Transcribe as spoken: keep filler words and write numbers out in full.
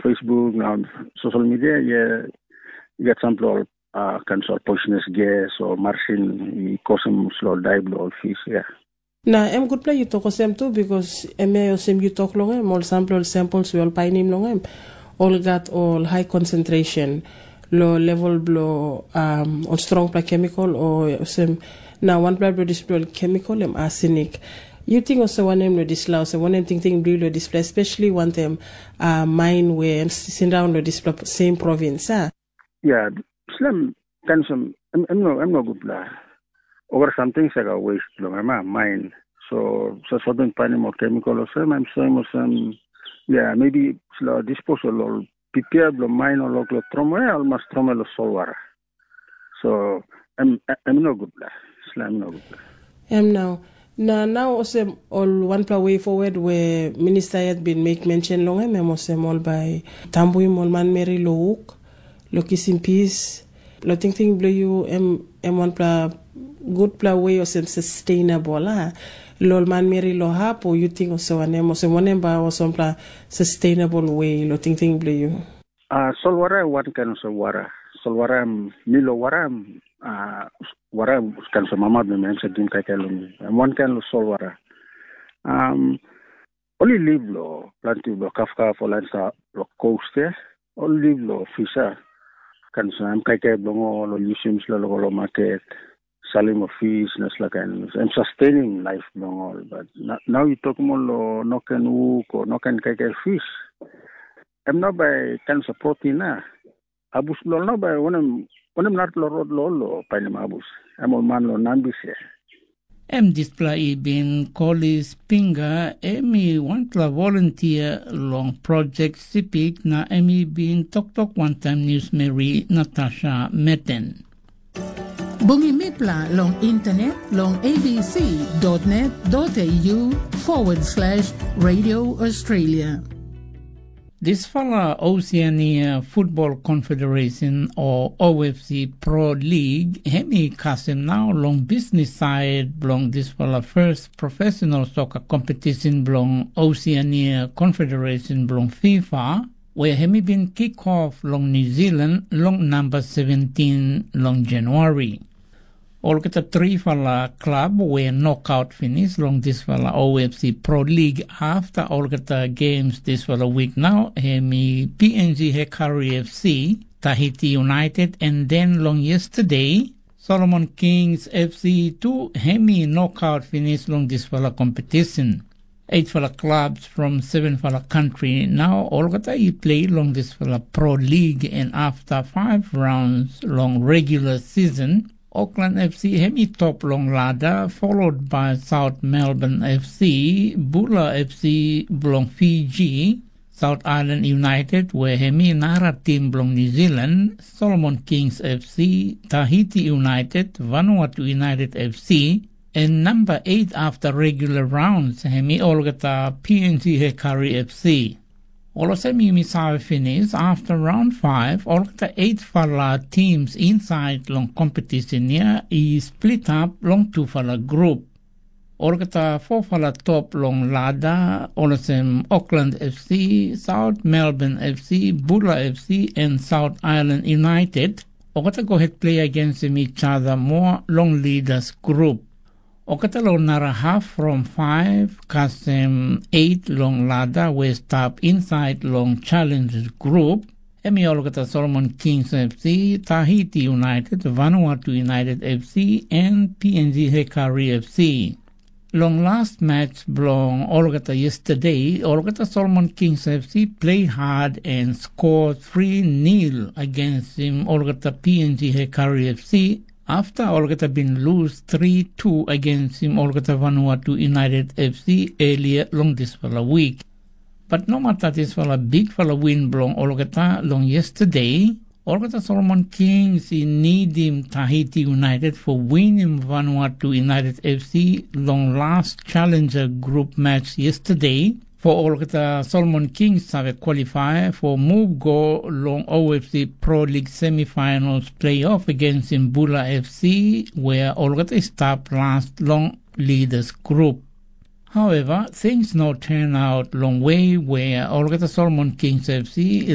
Facebook, now social media, yeah, you get some of uh, kinds of poisonous gas or marine, cause them slow dive or fish, yeah. Na em good play you talk sem too because em yo sem you talk long em all sample samples we all painim long em all got all high concentration low level blow um or strong play chemical or sem now one blood blood display chemical em arsenic. You think also one em no display so one em think think blue display especially one them uh mine where send down the display same province ah. Yeah, slim can some I'm no I'm no good play. Over some things like a waste long I'm mine. So so something finding more chemical or some I'm saying or some yeah, maybe slow disposal or prepare the mine or local trauma almost trauma or solver. So I'm I'm no good play. Slim no good play. Em now now now also all one play way forward where minister had been make mention long em also all by Tambui Molman Mary Look, Lokis in peace, lo think think blue you em em one play good play way or some sustainable ah lol man meri lo hapo you think also one mo se one ba or some play sustainable way lo think think blue you ah solwara one can so wara solwara milo wara ah wara kan so mama me men se din ka kelo one can solwara um only live lo planti lo kafka for lansa lo coast only live lo fisha kan so am ka ke bongo lo usims lo lo market selling of fish, like and sustaining life long all. But now you talk more no can hook or no can catch fish. I'm not by kinds of protein na. Abus lo no by one am one am not lo road lo by the abus. I'm on man lo nambis here. Em display bin Collis Pinga emi want la volunteer long project sipik na emi bin tok tok one time news Mary Natasha Meten. Bungi Mipla long internet long abc.net.au forward slash Radio Australia. This fella Oceania Football Confederation or O F C Pro League hemi kasim now long business side belong this fella first professional soccer competition belong Oceania Confederation belong FIFA where hemi been kick off long New Zealand long number seventeen long January. All get a three fella club where knockout finish long this fella O F C Pro League after all get the games this fella week now hemi P N G Hekari F C, Tahiti United and then long yesterday Solomon Kings F C two hemi knockout finish long this fella competition. Eight fella clubs from seven fella country now all get a play long this fella Pro League and after five rounds long regular season Auckland F C hemi top long ladder followed by South Melbourne F C, Bula F C belong Fiji, South Island United where hemi Nara team belong New Zealand, Solomon Kings F C, Tahiti United, Vanuatu United F C, and number eight after regular rounds hemi Olgata P N G Hekari F C. All of them Misawa finish after round five, all the eight falla teams inside long competition here is split up long two falla group. All the four falla top long ladder, all of them Auckland F C, South Melbourne F C, Bula F C, and South Island United. All the go ahead play against them each other more long leaders group. Okatalo nara half from five, custom eight long ladder where stop inside long challengers group. Emi olokata Solomon Kings F C, Tahiti United, Vanuatu United F C, and P N G Hekari F C. Long last match belong olokata yesterday, olokata Solomon Kings F C played hard and scored three nil against him olokata P N G Hekari F C. After Olgata been lose three two against him Olgata Vanuatu United F C earlier long this fella week. But no matter this fella big fella win belong Olgata long yesterday, Olgata Solomon Kings need him Tahiti United for winning Vanuatu United F C long last challenger group match yesterday. For Olgata Solomon Kings have qualified for move go long O F C Pro League semi-finals playoff against Bula F C where Olgata stopped last long leaders group. However, things now turn out long way where Olgata Solomon Kings F C